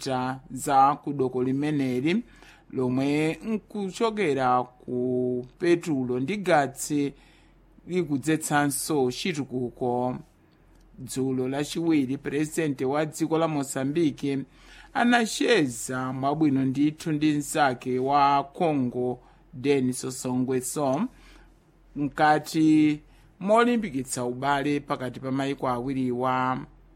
za kudoko limeneli lomwe nkuchokera ku petulo ndi gatsi likudzetsanso chitukuko. Dzulo lachiwiri presidenti wa dziko la Mozambique anacheza mwabwino ndithu ndi mnzake wa Congo Denis Sassou Nguesso mkati molimbikitsa ubale pakati pa mayiko awiriwa.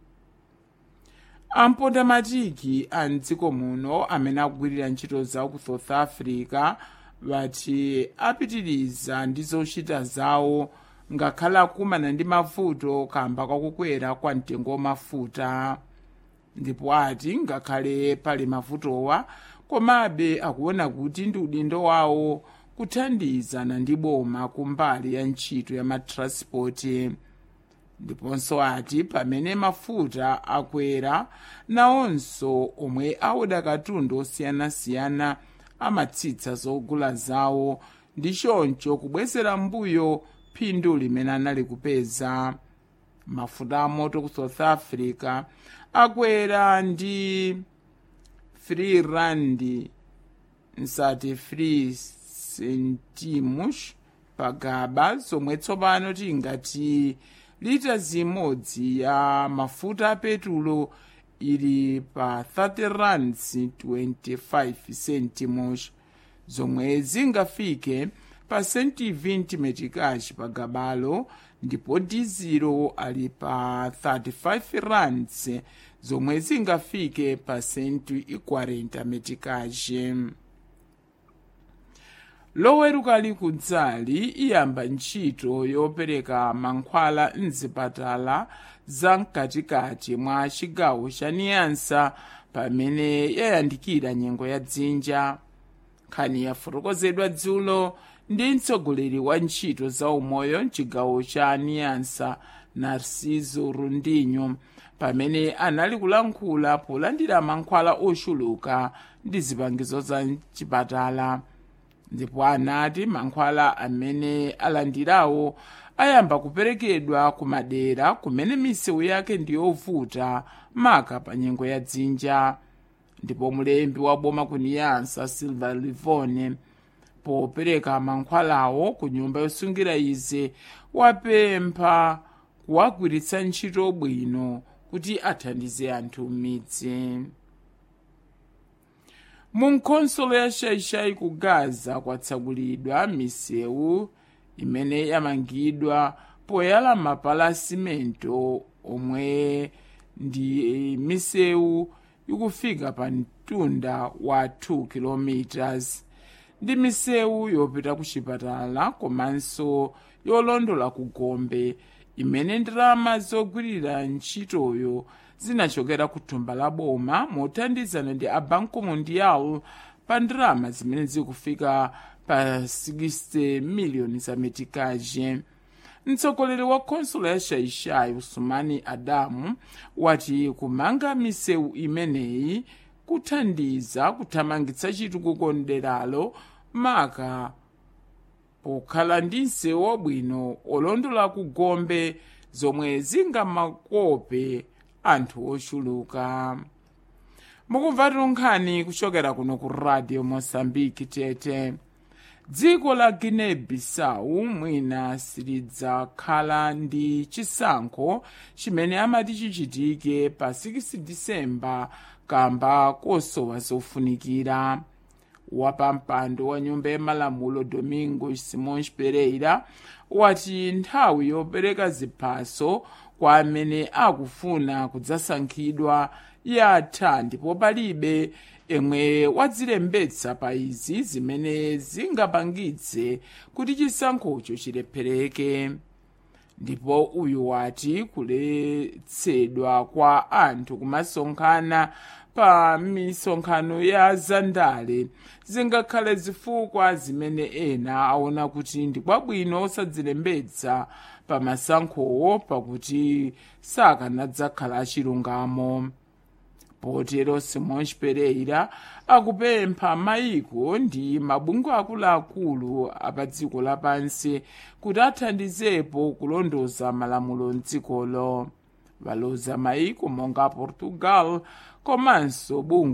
Ampondamatiki a mdziko muno amene akugwirira ntchito zawo ku South Africa vati apitiriza ndi zochita zawo ngakhale akumana ndi mavuto kamba kwakukwera kwa mtengo wamafuta. Ndipo ati ngakhale pali mavutowa komabe akuona kuti ndi udindo wawo kuthandizana ndi boma kumbali ya ntchito ya matranspoti. Ndiponso ati pamene mafuta akwera nawonso omwe aoda katundu osiyanasiyana amatsitsa zogula zawo ndi choncho kubwezera mbuyo phindu limene anali kupeza. Mafuta amoto ku South Africa akwera ndi 3 rand nsati 3 centimus pagaba, zomwe tsopano tingati lita zimodzi ya mafuta a petulo ili pa 30 rands 25 centimus, zomwe zingafike pa senti 20 metikachi pagabalo, ndipo dizilo ali pa 35 rands zomwe zingafike pa senti 40 metikachi. Loweruka likudzali iyamba ntchito yopereka mankhwala mzipatala za mkatikati mwa chigawo cha Niassa pamene yayandikira nyengo ya dzinja. Nkhani yafotokozedwa dzulo ndi mtsogoleri wa ntchito za umoyo mchigawo cha Niassa Narciso Rondinho pamene anali kulankhula polandira mankhwala ochuluka ndi zipangizo za chipatala. Ndipo anati mankhwala amene alandirawo ayamba kuperekedwa ku madera kumene misewu yake ndiyovuta maka pa nyengo ya dzinja. Ndipo mulembi wa boma ku Niassa Silva Livone popereka mankhwalawo ku nyumba yosungira ize wapempha kuwagwiritsa ntchito bwino kuti athandize anthu m'midzi. Mu nkhonsolo ya Xai-Xai ku Gaza kwatsegulidwa misewu imene yamangidwa poyala mapala simento omwe ndi misewu ikufika pa mtunda wa 2 kilometers. Ndi misewu yopita ku chipatala komanso yolondola ku Gombe imene ndalama zogwirira ntchitoyo zinachokera ku thumba la boma mothandizana ndi a Banco Mundial pa ndalama zimene zikufika pa 60 miliyoni za metikaji. Mtsogoleri wa khonsolo ya Xai-Xai Usumani Adamu wati kumanga misewu imeneyi kuthandiza kuthamangitsa chitukuko nderalo maka pokhala ndi msewu wabwino olondola ku Gombe zomwe zingamakope anthu ochuluka. Mukumva nkhani kuchokera kuno ku Radio Mozambique Tete. Dziko la Guinea-Bissau mwina silidzakhala ndi chisankho chimene amati chichitike pa 6 Disemba kamba kosowa zofunikira. Wapampando wa nyumba ya malamulo Domingos Simões Pereira wati nthawi yopereka ziphaso kwa amene akufuna kudzasankhidwa yatha ndipo palibe emwe wadzilembetsa pa izi zimene zingapangitse kuti chisankhocho chilephereke. Ndipo uyu wati kuletsedwa kwa anthu kumasonkhana pa misonkhano ya zandale zingakhale zifukwa zimene ena aona kuti ndi kwabwino osadzilembetsa pa masankhowo pakuti sakanadzakhala achilungamo. Potero Simões Pereira akupempha mayiko ndi mabungwe akuluakulu apa dziko lapansi kuti athandizepo kulondoza malamulo mdzikolo. Valoza mayiko monga Portugal komanso bungwe